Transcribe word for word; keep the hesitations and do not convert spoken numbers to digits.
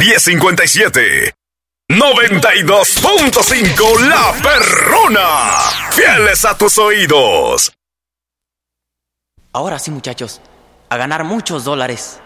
diez cincuenta y siete. noventa y dos punto cinco La Perrona. Fieles a tus oídos. Ahora sí, muchachos, a ganar muchos dólares.